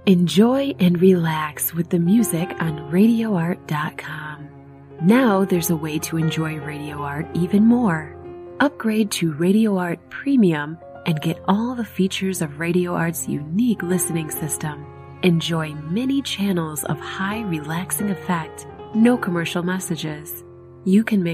Enjoy and relax with the music on RadioArt.com. Now there's a way to enjoy Radio Art even more. Upgrade to Radio Art Premium and get all the features of Radio Art's unique listening system. Enjoy many channels of high relaxing effect, no commercial messages. You can make